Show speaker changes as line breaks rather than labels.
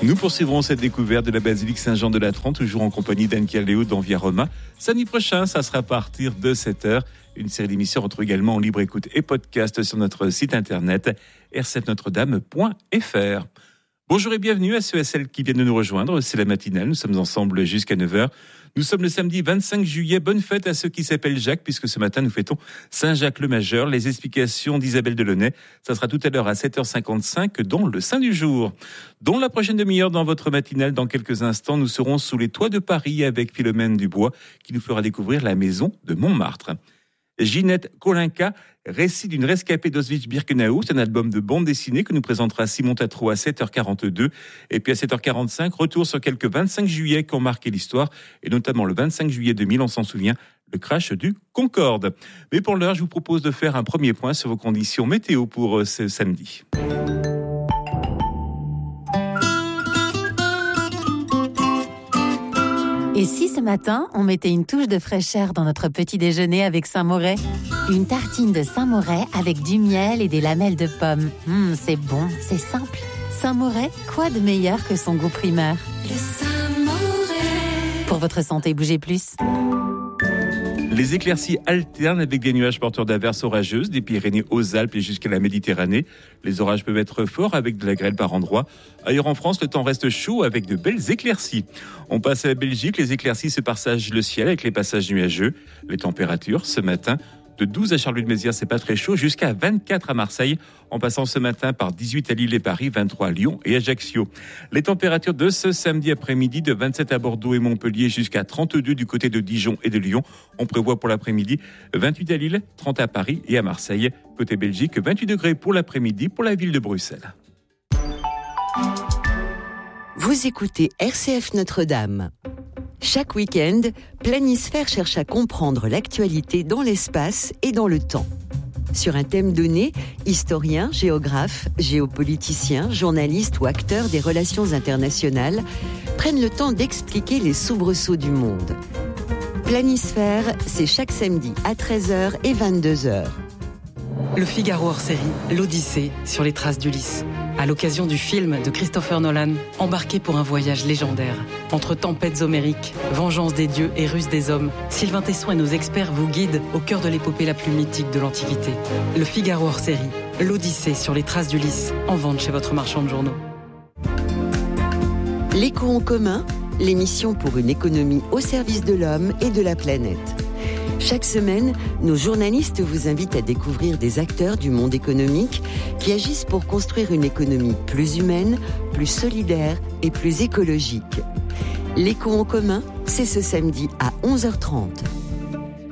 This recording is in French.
Nous poursuivrons cette découverte de la basilique Saint-Jean de Latran, toujours en compagnie d'Anne Caléo d'Envia Roma. Samedi prochain, ça sera à partir de 7h. Une série d'émissions retrouve également en libre écoute et podcast sur notre site internet r7notredame.fr. Bonjour et bienvenue à ceux et celles qui viennent de nous rejoindre. C'est la matinale, nous sommes ensemble jusqu'à 9h. Nous sommes le samedi 25 juillet. Bonne fête à ceux qui s'appellent Jacques, puisque ce matin, nous fêtons Saint-Jacques le Majeur. Les explications d'Isabelle Delaunay, ça sera tout à l'heure à 7h55, dont le Saint du jour. Dans la prochaine demi-heure, dans votre matinale, dans quelques instants, nous serons sous les toits de Paris avec Philomène Dubois, qui nous fera découvrir la maison de Montmartre. Ginette Kolinka, récit d'une rescapée d'Auschwitz-Birkenau. C'est un album de bande dessinée que nous présentera Simon Tatro à 7h42. Et puis à 7h45, retour sur quelques 25 juillet qui ont marqué l'histoire. Et notamment le 25 juillet 2000, on s'en souvient, le crash du Concorde. Mais pour l'heure, je vous propose de faire un premier point sur vos conditions météo pour ce samedi.
Et si ce matin, on mettait une touche de fraîcheur dans notre petit déjeuner avec Saint-Moret ? Une tartine de Saint-Moret avec du miel et des lamelles de pommes. C'est bon, c'est simple. Saint-Moret, quoi de meilleur que son goût primaire ?
Le Saint-Moret.
Pour votre santé, bougez plus.
Les éclaircies alternent avec des nuages porteurs d'averses orageuses, des Pyrénées aux Alpes et jusqu'à la Méditerranée. Les orages peuvent être forts avec de la grêle par endroits. Ailleurs en France, le temps reste chaud avec de belles éclaircies. On passe à la Belgique, les éclaircies se partagent le ciel avec les passages nuageux. Les températures, ce matin, de 12 à Charleville-Mézières, c'est pas très chaud, jusqu'à 24 à Marseille, en passant ce matin par 18 à Lille et Paris, 23 à Lyon et Ajaccio. Les températures de ce samedi après-midi, de 27 à Bordeaux et Montpellier, jusqu'à 32 du côté de Dijon et de Lyon. On prévoit pour l'après-midi 28 à Lille, 30 à Paris et à Marseille. Côté Belgique, 28 degrés pour l'après-midi pour la ville de Bruxelles.
Vous écoutez RCF Notre-Dame. Chaque week-end, Planisphère cherche à comprendre l'actualité dans l'espace et dans le temps. Sur un thème donné, historiens, géographes, géopoliticiens, journalistes ou acteurs des relations internationales prennent le temps d'expliquer les soubresauts du monde. Planisphère, c'est chaque samedi à 13h et 22h.
Le Figaro hors série, l'Odyssée sur les traces d'Ulysse. À l'occasion du film de Christopher Nolan, embarqué pour un voyage légendaire. Entre tempêtes homériques, vengeance des dieux et ruse des hommes, Sylvain Tesson et nos experts vous guident au cœur de l'épopée la plus mythique de l'Antiquité. Le Figaro hors série, l'Odyssée sur les traces d'Ulysse, en vente chez votre marchand de journaux.
L'Éco en commun, l'émission pour une économie au service de l'homme et de la planète. Chaque semaine, nos journalistes vous invitent à découvrir des acteurs du monde économique qui agissent pour construire une économie plus humaine, plus solidaire et plus écologique. L'Éco en commun, c'est ce samedi à 11h30.